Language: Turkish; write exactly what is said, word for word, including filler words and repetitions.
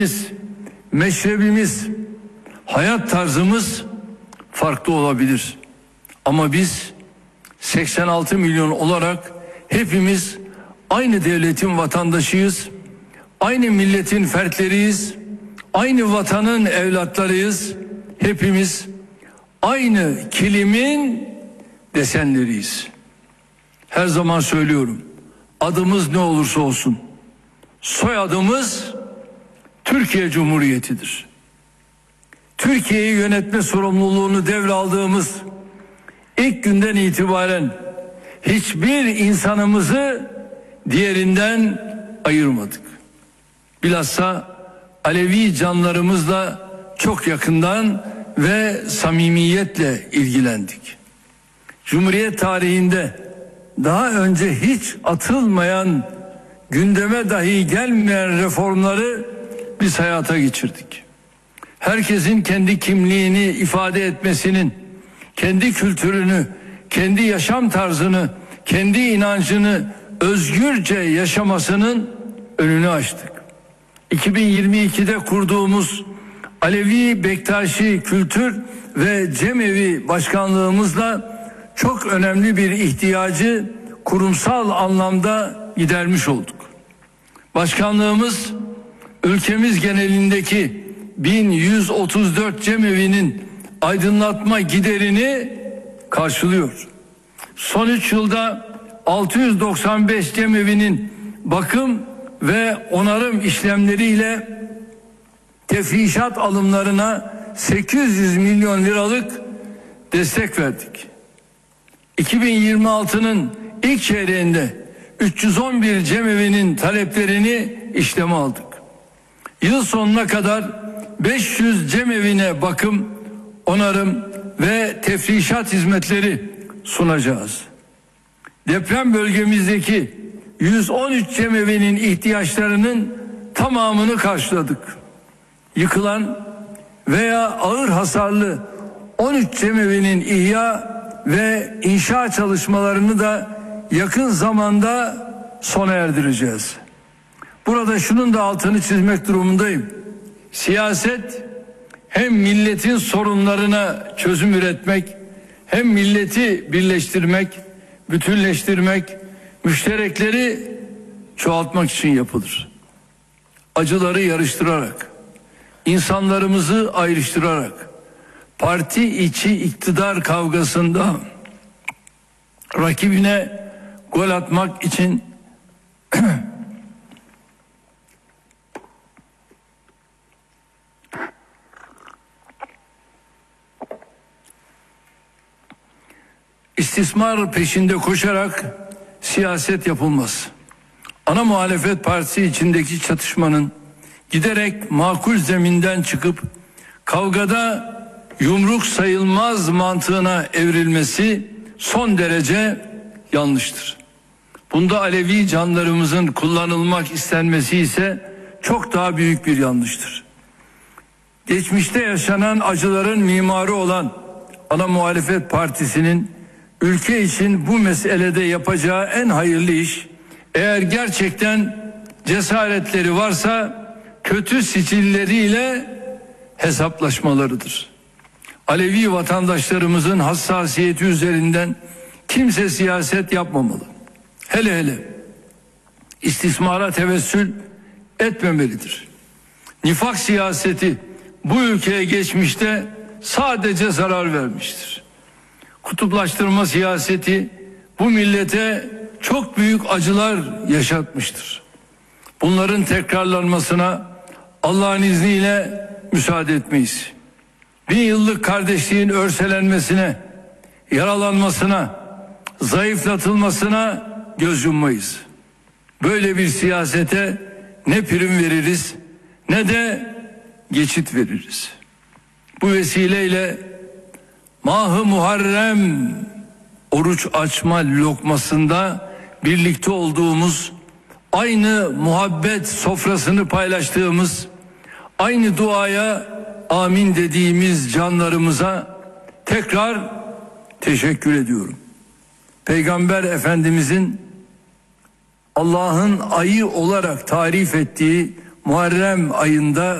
meşrebimiz, hayat tarzımız farklı olabilir. Ama biz seksen altı milyon olarak hepimiz aynı devletin vatandaşıyız. Aynı milletin fertleriyiz. Aynı vatanın evlatlarıyız. Hepimiz aynı kilimin desenleriyiz. Her zaman söylüyorum. Adımız ne olursa olsun, soyadımız Türkiye Cumhuriyeti'dir. Türkiye'yi yönetme sorumluluğunu devraldığımız ilk günden itibaren hiçbir insanımızı diğerinden ayırmadık. Bilhassa Alevi canlarımızla çok yakından ve samimiyetle ilgilendik. Cumhuriyet tarihinde daha önce hiç atılmayan, gündeme dahi gelmeyen reformları biz hayata geçirdik. Herkesin kendi kimliğini ifade etmesinin, kendi kültürünü, kendi yaşam tarzını, kendi inancını özgürce yaşamasının önünü açtık. iki bin yirmi ikide kurduğumuz Alevi Bektaşi Kültür ve Cemevi Başkanlığımızla çok önemli bir ihtiyacı kurumsal anlamda gidermiş olduk. Başkanlığımız ülkemiz genelindeki bin yüz otuz dört cemevinin aydınlatma giderini karşılıyor. Son üç yılda altı yüz doksan beş cemevinin bakım ve onarım işlemleriyle tefrişat alımlarına sekiz yüz milyon liralık destek verdik. iki bin yirmi altının ilk çeyreğinde üç yüz on bir cemevinin taleplerini işleme aldık. Yıl sonuna kadar beş yüz cemevine bakım, onarım ve tefrişat hizmetleri sunacağız. Deprem bölgemizdeki yüz on üç cemevinin ihtiyaçlarının tamamını karşıladık. Yıkılan veya ağır hasarlı on üç cemevinin ihya ve inşa çalışmalarını da yakın zamanda sona erdireceğiz. Burada şunun da altını çizmek durumundayım. Siyaset hem milletin sorunlarına çözüm üretmek, hem milleti birleştirmek, bütünleştirmek, müşterekleri çoğaltmak için yapılır. Acıları yarıştırarak, insanlarımızı ayrıştırarak, parti içi iktidar kavgasında rakibine gol atmak için istismar peşinde koşarak siyaset yapılmaz. Ana muhalefet partisi içindeki çatışmanın giderek makul zeminden çıkıp kavgada yumruk sayılmaz mantığına evrilmesi son derece yanlıştır. Bunda Alevi canlarımızın kullanılmak istenmesi ise çok daha büyük bir yanlıştır. Geçmişte yaşanan acıların mimarı olan ana muhalefet partisinin ülke için bu meselede yapacağı en hayırlı iş, eğer gerçekten cesaretleri varsa kötü sicilleriyle hesaplaşmalarıdır. Alevi vatandaşlarımızın hassasiyeti üzerinden kimse siyaset yapmamalı. Hele hele istismara tevessül etmemelidir. Nifak siyaseti bu ülkeye geçmişte sadece zarar vermiştir. Kutuplaştırma siyaseti bu millete çok büyük acılar yaşatmıştır. Bunların tekrarlanmasına Allah'ın izniyle müsaade etmeyiz. Bin yıllık kardeşliğin örselenmesine, yaralanmasına, zayıflatılmasına göz yummayız. Böyle bir siyasete ne prim veririz ne de geçit veririz. Bu vesileyle Mah-ı Muharrem oruç açma lokmasında birlikte olduğumuz, aynı muhabbet sofrasını paylaştığımız, aynı duaya amin dediğimiz canlarımıza tekrar teşekkür ediyorum. Peygamber Efendimizin Allah'ın ayı olarak tarif ettiği Muharrem ayında